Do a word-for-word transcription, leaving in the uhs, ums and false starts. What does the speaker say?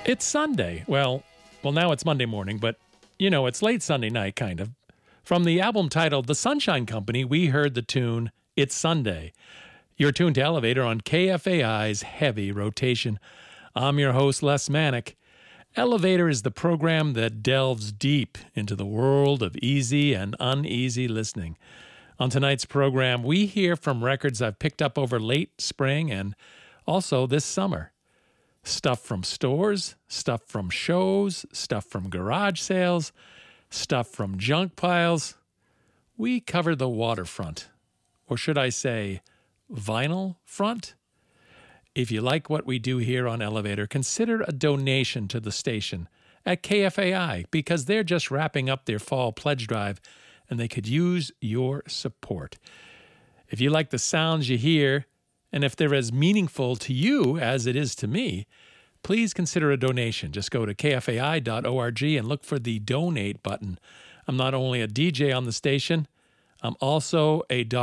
It's Sunday. Well, well, now it's Monday morning, but, you know, it's late Sunday night, kind of. From the album titled The Sunshine Company, we heard the tune It's Sunday. You're tuned to Elevator on K F A I's Heavy Rotation. I'm your host, Les Manick. Elevator is the program that delves deep into the world of easy and uneasy listening. On tonight's program, we hear from records I've picked up over late spring and also this summer. Stuff from stores, stuff from shows, stuff from garage sales, stuff from junk piles. We cover the waterfront, or should I say, vinyl front? If you like what we do here on Elevator, consider a donation to the station at K F A I because they're just wrapping up their fall pledge drive and they could use your support. If you like the sounds you hear, and if they're as meaningful to you as it is to me, please consider a donation. Just go to K F A I dot org and look for the donate button. I'm not only a D J on the station, I'm also a